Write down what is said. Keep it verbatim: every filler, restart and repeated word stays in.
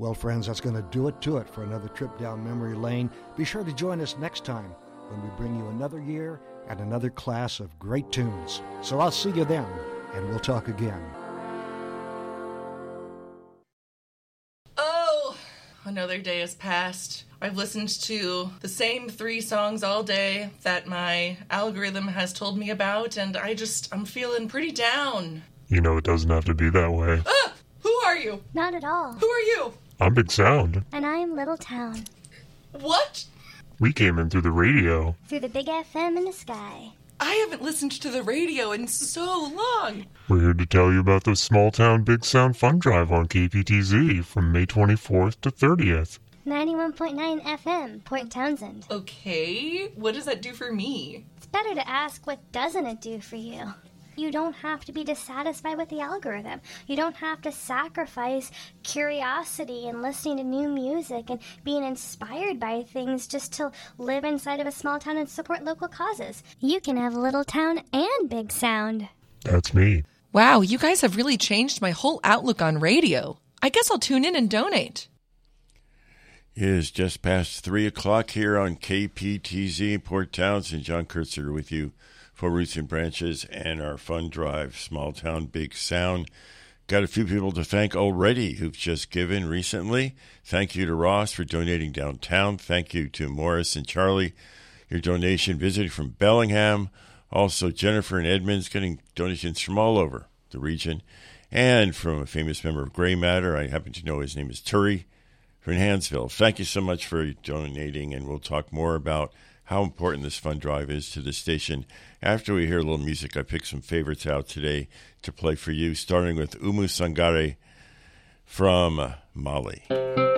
Well, friends, that's going to do it to it for another trip down memory lane. Be sure to join us next time when we bring you another year and another class of great tunes. So I'll see you then, and we'll talk again. Oh, another day has passed. I've listened to the same three songs all day that my algorithm has told me about, and I just, I'm feeling pretty down. You know, it doesn't have to be that way. Ah! Who are you? Not at all. Who are you? I'm Big Sound. And I'm Little Town. What? We came in through the radio. Through the big F M in the sky. I haven't listened to the radio in so long. We're here to tell you about the Small Town Big Sound Fun Drive on K P T Z from May twenty-fourth to thirtieth. ninety-one point nine F M, Port Townsend. Okay, what does that do for me? It's better to ask, what doesn't it do for you? You don't have to be dissatisfied with the algorithm. You don't have to sacrifice curiosity and listening to new music and being inspired by things just to live inside of a small town and support local causes. You can have Little Town and Big Sound. That's me. Wow, you guys have really changed my whole outlook on radio. I guess I'll tune in and donate. It is just past three o'clock here on K P T Z in Port Townsend. John Kurtzer with you for Roots and Branches and our fun drive, Small Town Big Sound. Got a few people to thank already who've just given recently. Thank you to Ross for donating downtown. Thank you to Morris and Charlie, your donation visiting from Bellingham. Also, Jennifer and Edmonds getting donations from all over the region. And from a famous member of Grey Matter, I happen to know his name is Turi from Hansville. Thank you so much for donating, and we'll talk more about how important this fund drive is to the station. After we hear a little music, I picked some favorites out today to play for you, starting with Umu Sangare from Mali.